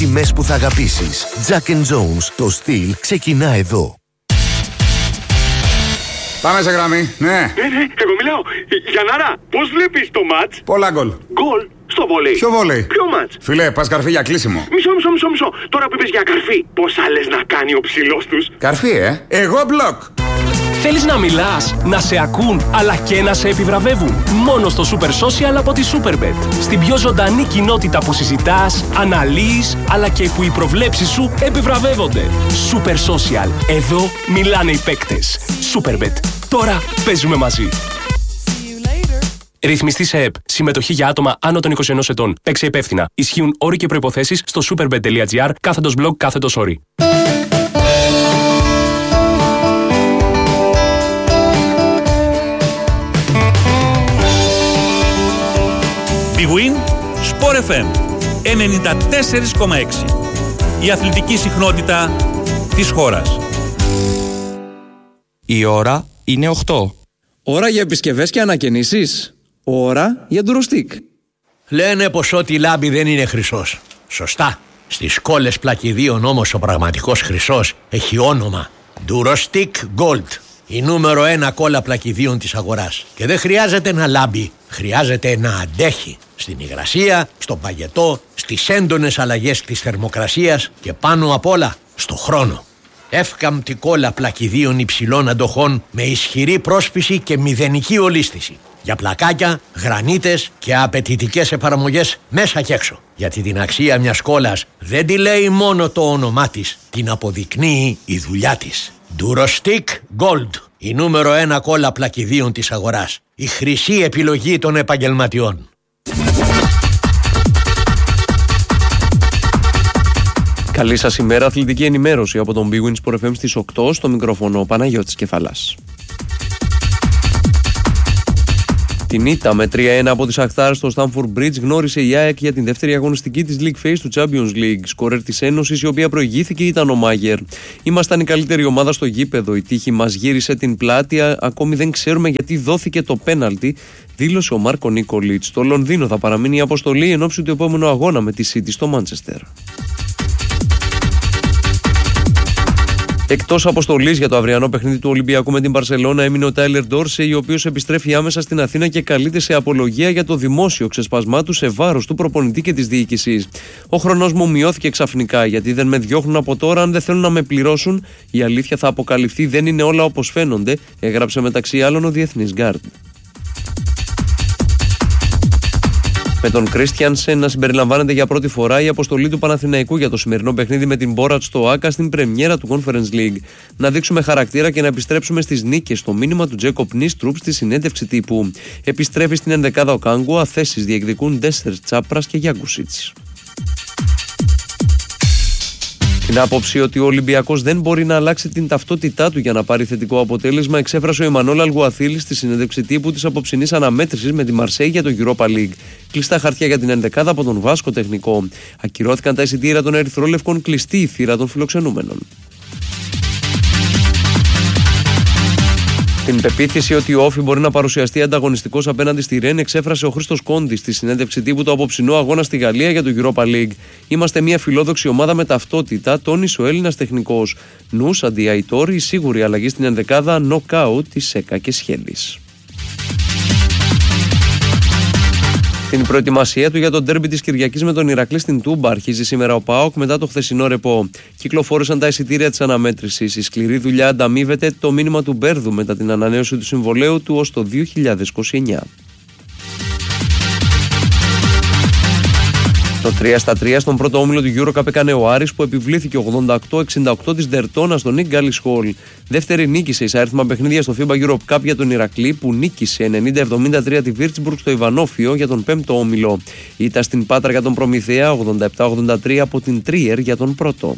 τιμές που θα αγαπήσεις. Jack & Jones. Το στυλ ξεκινά εδώ. Πάμε σε γραμμή, ναι. Εγώ μιλάω. Γιαννάρα, πώς βλέπεις το μάτς? Πολλά γκολ. Γκολ στο βόλεϊ. Ποιο βόλεϊ? Ποιο μάτς? Φίλε, πας καρφί για κλείσιμο. Μισό. Τώρα που είπες για καρφί, πόσα λες να κάνει ο ψηλός τους? Καρφί, Εγώ μπλοκ. Θέλεις να μιλάς, να σε ακούν, αλλά και να σε επιβραβεύουν? Μόνο στο Super Social από τη Superbet. Στην πιο ζωντανή κοινότητα που συζητάς, αναλύεις, αλλά και που οι προβλέψεις σου επιβραβεύονται. Super Social. Εδώ μιλάνε οι παίκτες. Superbet. Τώρα παίζουμε μαζί. Ρυθμιστή σε ΕΠ. Συμμετοχή για άτομα άνω των 21 ετών. Παίξε υπεύθυνα. Ισχύουν όροι και προϋποθέσεις στο superbet.gr/blog/όροι. Big Win, Sport FM 94,6. Η αθλητική συχνότητα της χώρας. Η ώρα είναι 8. Ώρα για επισκευές και ανακαινήσεις. Ώρα για ντουροστικ. Λένε πως ό,τι λάμπει δεν είναι χρυσός. Σωστά. Στις κόλλες πλακιδίων όμως ο πραγματικός χρυσός έχει όνομα. Durostick Gold. Η νούμερο 1 κόλλα πλακιδίων της αγοράς. Και δεν χρειάζεται να λάμπει. Χρειάζεται να αντέχει. Στην υγρασία, στον παγετό, στις έντονες αλλαγές της θερμοκρασίας και πάνω απ' όλα στο χρόνο. Εύκαμπτη κόλλα πλακιδίων υψηλών αντοχών με ισχυρή πρόσπιση και μηδενική ολίσθηση. Για πλακάκια, γρανίτες και απαιτητικές εφαρμογές μέσα και έξω. Γιατί την αξία μιας κόλλας δεν τη λέει μόνο το όνομά της, την αποδεικνύει η δουλειά της. Durostick Gold. Η νούμερο 1 κόλλα πλακιδίων της αγοράς. Η χρυσή επιλογή των επαγγελματιών. Καλή σας ημέρα, αθλητική ενημέρωση από τον Big Win Sport FM στις 8, στο μικρόφωνο Παναγιώτης Κεφαλάς. Την ήττα με 3-1 από τις Αχτάρ στο Stamford Bridge γνώρισε η ΑΕΚ για την δεύτερη αγωνιστική της League Phase του Champions League. Σκορέρ της Ένωσης, η οποία προηγήθηκε, ήταν ο Μάγερ. Ήμασταν η καλύτερη ομάδα στο γήπεδο. Η τύχη μας γύρισε την πλάτη. Ακόμη δεν ξέρουμε γιατί δόθηκε το πέναλτι, δήλωσε ο Μάρκο Νίκολιτς. Στο Λονδίνο θα παραμείνει η αποστολή εν ώψη του επόμενου αγώνα με τη City στο Μάντσεστερ. Εκτός αποστολής για το αυριανό παιχνίδι του Ολυμπιακού με την Μπαρσελόνα έμεινε ο Τάιλερ Ντόρσεϊ, ο οποίος επιστρέφει άμεσα στην Αθήνα και καλείται σε απολογία για το δημόσιο ξεσπασμά του σε βάρος του προπονητή και της διοίκησης. Ο χρόνος μου μειώθηκε ξαφνικά, γιατί δεν με διώχνουν από τώρα αν δεν θέλουν να με πληρώσουν. Η αλήθεια θα αποκαλυφθεί, δεν είναι όλα όπως φαίνονται, έγραψε μεταξύ άλλων ο Διεθνής Γκάρντ. Με τον Κρίστιανσεν να συμπεριλαμβάνεται για πρώτη φορά η αποστολή του Παναθηναϊκού για το σημερινό παιχνίδι με την Μπόρατ στο ΆΚΑ στην πρεμιέρα του Conference League. Να δείξουμε χαρακτήρα και να επιστρέψουμε στις νίκες, το μήνυμα του Τζέκοπ Νίστρουπ στη συνέντευξη τύπου. Επιστρέφει στην ενδεκάδα ο Κάγκουα, θέσεις διεκδικούν Ντέσσερ, Τσάπρας και Γιάνκουσιτς. Την άποψη ότι ο Ολυμπιακός δεν μπορεί να αλλάξει την ταυτότητά του για να πάρει θετικό αποτέλεσμα εξέφρασε ο Εμμανουέλ Αλγουαθίλης στη συνέντευξη τύπου της απόψινής αναμέτρησης με τη Μαρσέη για το Europa League. Κλειστά χαρτιά για την ενδεκάδα από τον Βάσκο τεχνικό. Ακυρώθηκαν τα εισιτήρια των Ερυθρόλευκων, κλειστή η θύρα των φιλοξενούμενων. Την πεποίθηση ότι ο Όφι μπορεί να παρουσιαστεί ανταγωνιστικός απέναντι στη Ρεν εξέφρασε ο Χρήστος Κόντης στη συνέντευξη τύπου του απόψινού αγώνα στη Γαλλία για το Europa League. Είμαστε μια φιλόδοξη ομάδα με ταυτότητα, τόνισε ο Έλληνας τεχνικός. Νους αντί Αϊτόρ, η σίγουρη αλλαγή στην ενδεκάδα, νοκάουτ της Σέκα και Σχέλης. Την προετοιμασία του για τον ντέρμπι της Κυριακής με τον Ηρακλή στην Τούμπα αρχίζει σήμερα ο ΠΑΟΚ μετά το χθεσινό ρεπό. Κυκλοφόρησαν τα εισιτήρια της αναμέτρησης. Η σκληρή δουλειά ανταμείβεται, το μήνυμα του Μπέρδου μετά την ανανέωση του συμβολαίου του ως το 2029. Το 3-3 στον πρώτο όμιλο του EuroCup έκανε ο Άρης που επιβλήθηκε 88-68 της Δερτώνα στον Νίκ Γκάλι Σχόλ. Δεύτερη νίκη σε εισαρίθμα παιχνίδια στο FIBA Europe Cup για τον Ηρακλή που νίκησε 90-73 τη Βίρτσμπουργκ στο Ιβανόφιο για τον 5ο όμιλο. Ήταν στην Πάτρα για τον Προμηθέα 87-83 από την Τρίερ για τον πρώτο.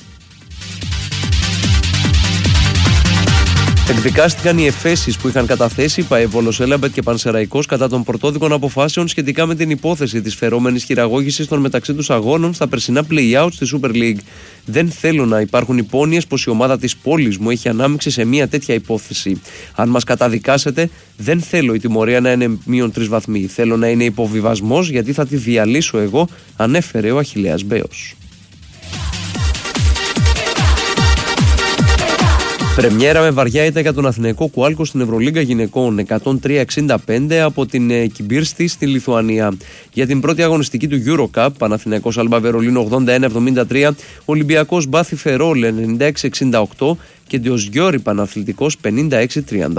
Εκδικάστηκαν οι εφέσεις που είχαν καταθέσει ΠΑΕ Έλαμπετ και Πανσεραϊκός κατά των πρωτόδικων αποφάσεων σχετικά με την υπόθεση της φερόμενης χειραγώγησης των μεταξύ τους αγώνων στα περσινά play-out στη Super League. Δεν θέλω να υπάρχουν υπόνοιες πως η ομάδα της πόλης μου έχει ανάμειξη σε μια τέτοια υπόθεση. Αν μας καταδικάσετε, δεν θέλω η τιμωρία να είναι -3 βαθμοί. Θέλω να είναι υποβιβασμός γιατί θα τη διαλύσω εγώ, ανέφερε ο Αχιλλέας Μπέος. Πρεμιέρα με βαριά ήττα για τον Αθηναϊκό Κουάλκο στην Ευρωλίγκα Γυναικών 103-65 από την Κιμπίρστη στη Λιθουανία. Για την πρώτη αγωνιστική του EuroCup, Παναθηναϊκός Άλμπα Βερολίνο 81-73, Ολυμπιακός Μπάθη Φερόλ 96-68 και Ντιοσγιώρη Παναθλητικός 56-38.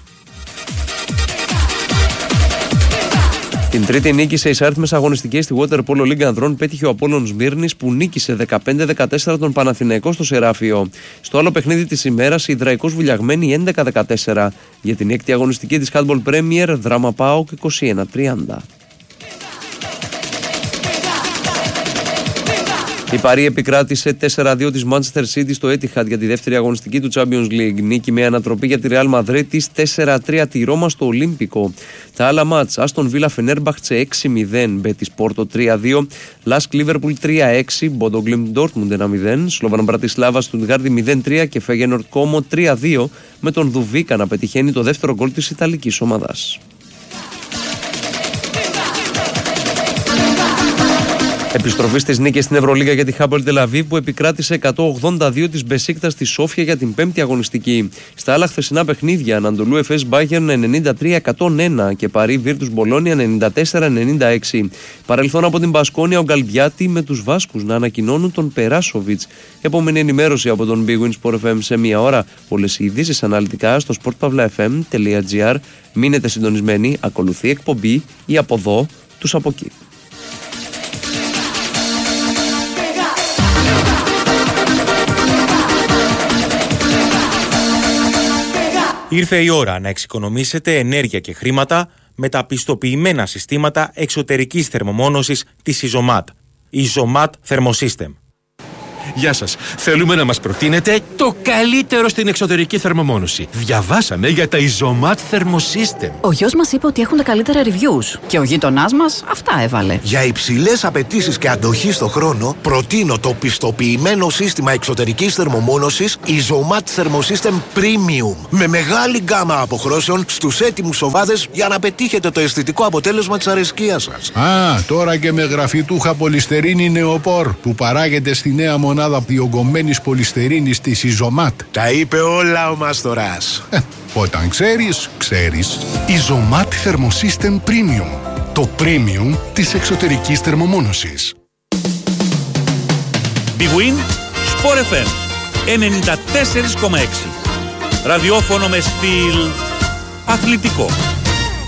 Την τρίτη νίκη σε εισάρτημες αγωνιστικές στη Water Polo League Ανδρών πέτυχε ο Απόλλων Σμύρνης που νίκησε 15-14 τον Παναθηναϊκό στο Σεράφιο. Στο άλλο παιχνίδι της ημέρας η Ιδραϊκός Βουλιαγμένη 11-14. Για την έκτη αγωνιστική της Handball Premier Δράμα ΠΑΟΚ 21-30. Η Παρί επικράτησε 4-2 της Manchester City στο Etihad για τη δεύτερη αγωνιστική του Champions League. Νίκη με ανατροπή για τη Real Madrid 4-3 τη Ρώμα στο Ολύμπικο. Τα άλλα μάτς, Aston Villa Fenerbahce 6-0, Betis Porto 3-2, Lask Liverpool 3-6, Bodo Glimt Dortmund 1-0, Slovan Bratislava Stuttgart 0-3 και Feyenoord Como 3-2 με τον Δουβίκα να πετυχαίνει το δεύτερο γκολ της Ιταλικής ομάδας. Επιστροφή στις νίκες στην Ευρωλίγα για τη Hapoel Tel Aviv που επικράτησε 182 της Μπεσίκτας στη Σόφια για την πέμπτη αγωνιστική. Στα άλλα χθεσινά παιχνίδια, Αναντολού Εφές Bayern 93-101 και Παρί Virtus Bologna 94-96. Παρελθόν από την Μπασκόνια ο Γκαλμπιάτη με τους Βάσκους να ανακοινώνουν τον Περάσοβιτς. Επόμενη ενημέρωση από τον Big Win Sport FM σε μία ώρα. Όλες οι ειδήσεις αναλυτικά στο sportpavlafm.gr. Μείνετε συντονισμένοι, ακολουθεί εκπομπή ή από εδώ τους από εκεί. Ήρθε η ώρα να εξοικονομήσετε ενέργεια και χρήματα με τα πιστοποιημένα συστήματα εξωτερικής θερμομόνωσης της Isomat. Isomat Thermosystem. Γεια σας. Θέλουμε να μας προτείνετε το καλύτερο στην εξωτερική θερμομόνωση. Διαβάσαμε για τα Isomat Thermosystem. Ο γιος μας είπε ότι έχουν τα καλύτερα reviews και ο γείτονάς μας αυτά έβαλε. Για υψηλές απαιτήσεις και αντοχή στο χρόνο, προτείνω το πιστοποιημένο σύστημα εξωτερικής θερμομόνωσης Isomat Thermosystem Premium. Με μεγάλη γκάμα αποχρώσεων στους έτοιμους οβάδες για να πετύχετε το αισθητικό αποτέλεσμα της αρεσκίας σας. Τώρα και με γραφιτούχα πολυστερίνη νεοπόρ που παράγεται στη νέα μονάδα διογκωμένης πολυστερίνης της Isomat. Τα είπε όλα ο Μαστοράς. Όταν ξέρεις, ξέρεις. Isomat Thermosystem Premium. Το premium της εξωτερικής θερμομόνωσης. Big Win Sport FM 94,6. Ραδιόφωνο με στυλ αθλητικό.